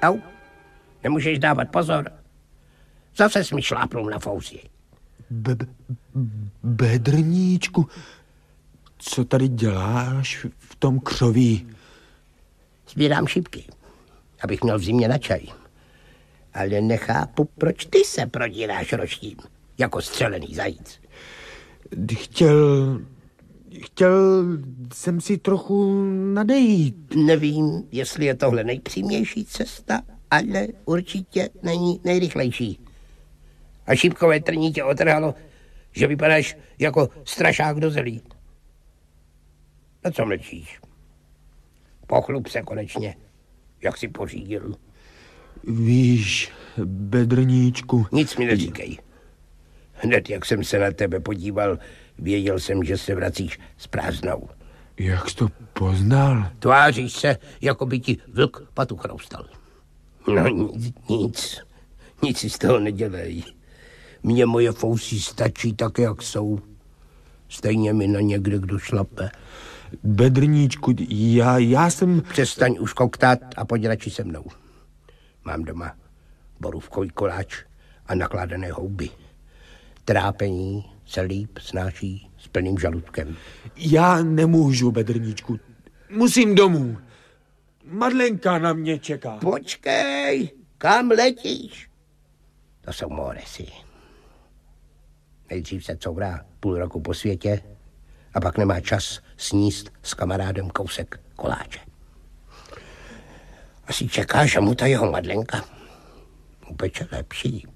Au, nemůžeš dávat pozor. Zase jsi mi šlápnul na fouzi. Bedrníčku, co tady děláš v tom křoví? Sbírám šipky, abych měl v zimě na čaj. Ale nechápu, proč ty se prodíráš roštím, jako střelený zajíc. Chtěl jsem si trochu nadejít. Nevím, jestli je tohle nejpřímější cesta, ale určitě není nejrychlejší. A šipkové trní tě otrhalo, že vypadáš jako strašák do zelí. Na co mlčíš? Pochlup se konečně, jak jsi pořídil. Víš, Bedrníčku... Nic mi neříkej. Hned, jak jsem se na tebe podíval, věděl jsem, že se vracíš s prázdnou. Jak jsi to poznal? Tváříš se, jako by ti vlk patu chroustal. No nic si z toho nedělej. Mně moje fousy stačí tak, jak jsou. Stejně mi na někde kdo šlape. Bedrníčku, já jsem... Přestaň už koktat a pojď radši se mnou. Mám doma borůvkový koláč a nakládané houby. Trápení se líp snáší s plným žaludkem. Já nemůžu, Bedrníčku. Musím domů. Madlenka na mě čeká. Počkej, kam letíš? To jsou moresy. Nejdřív se courá půl roku po světě a pak nemá čas sníst s kamarádem kousek koláče. Asi čeká, že mu ta jeho Madlenka upeče lepší.